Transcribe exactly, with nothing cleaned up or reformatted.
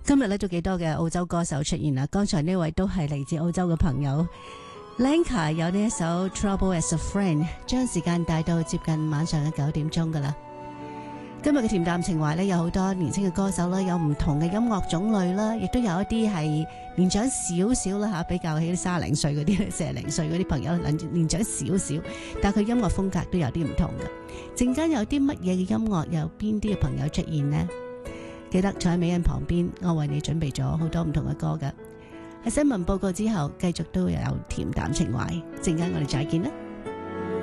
今日咧都幾多嘅澳洲歌手出現啦，剛才呢位都係嚟自澳洲嘅朋友 Lanka 有呢一首 Trouble as a Friend， 將時間帶到接近晚上嘅九點鐘噶啦。今日嘅恬淡情懷咧有好多年輕嘅歌手啦，有唔同嘅音樂種類啦，亦都有一啲係年長少少啦吓，比較起啲卅零歲嗰啲、四十零歲嗰啲朋友年年長少少，但係佢音樂風格都有啲唔同嘅。陣間有啲乜嘢嘅音樂，有邊啲嘅朋友出現呢？記得坐喺美欣旁邊，我為你準備咗好多唔同嘅歌㗎。喺新聞報告之後，繼續都有恬淡情懷。陣間我哋再見啦。